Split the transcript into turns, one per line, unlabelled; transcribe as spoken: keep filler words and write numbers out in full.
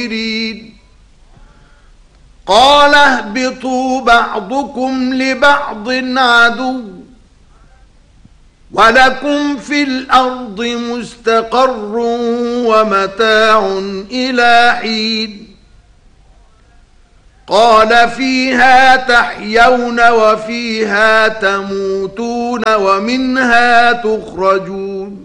قال اهبطوا بعضكم لبعض عدو ولكم في الأرض مستقر ومتاع إلى حين قال فيها تحيون وفيها تموتون ومنها تخرجون